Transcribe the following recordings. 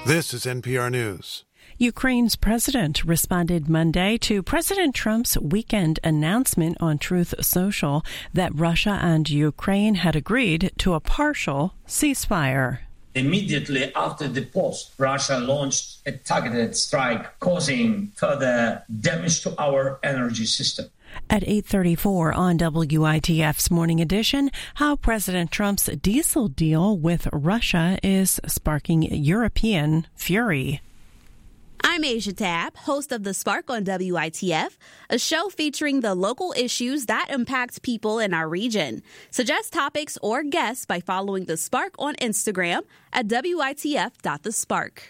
This is NPR News. Ukraine's president responded Monday to President Trump's weekend announcement on Truth Social that Russia and Ukraine had agreed to a partial ceasefire. Immediately after the post, Russia launched a targeted strike, causing further damage to our energy system. At 8:34 on WITF's Morning Edition, how President Trump's diesel deal with Russia is sparking European fury. I'm Asia Tab, host of The Spark on WITF, a show featuring the local issues that impact people in our region. Suggest topics or guests by following The Spark on Instagram at WITF.TheSpark.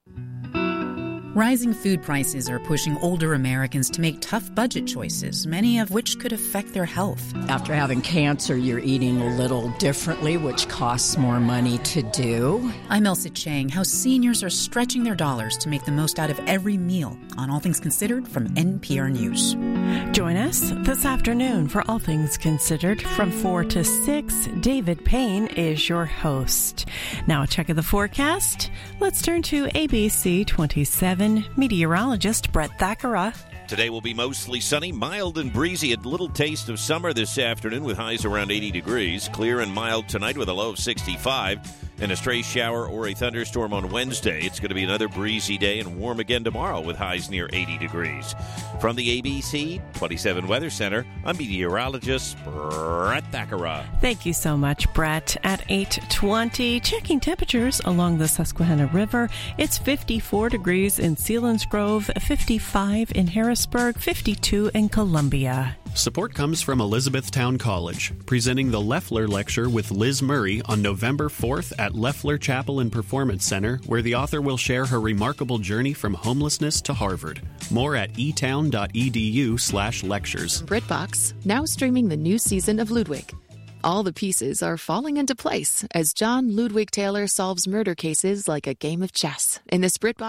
Rising food prices are pushing older Americans to make tough budget choices, many of which could affect their health. After having cancer, you're eating a little differently, which costs more money to do. I'm Elsa Chang, how seniors are stretching their dollars to make the most out of every meal on All Things Considered from NPR News. Join us this afternoon for All Things Considered from 4 to 6. David Payne is your host. Now a check of the forecast. Let's turn to ABC 27 meteorologist Brett Thakara. Today will be mostly sunny, mild and breezy. A little taste of summer this afternoon with highs around 80 degrees. Clear and mild tonight with a low of 65. And a stray shower or a thunderstorm on Wednesday. It's going to be another breezy day and warm again tomorrow with highs near 80 degrees. From the ABC 27 Weather Center, I'm meteorologist Brett Thakara. Thank you so much, Brett. At 8:20, checking temperatures along the Susquehanna River. It's 54 degrees in Selinsgrove, 55 in Harrisburg, 52 in Columbia. Support comes from Elizabethtown College, presenting the Leffler Lecture with Liz Murray on November 4th at Leffler Chapel and Performance Center, where the author will share her remarkable journey from homelessness to Harvard. More at etown.edu/lectures. BritBox, now streaming the new season of Ludwig. All the pieces are falling into place as John Ludwig Taylor solves murder cases like a game of chess in this BritBox